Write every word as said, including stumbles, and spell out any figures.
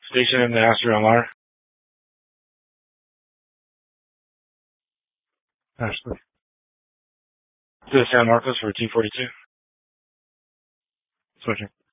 Station in the Astro M R. Ashley. To San Marcos for T forty-two. Switching.